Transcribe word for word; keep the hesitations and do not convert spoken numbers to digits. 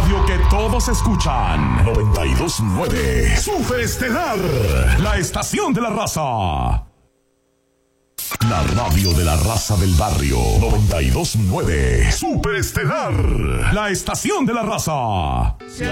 radio que todos escuchan. noventa y dos punto nueve. Super Estelar. La estación de la raza. La radio de la raza del barrio. noventa y dos punto nueve. Super Estelar. La estación de la raza.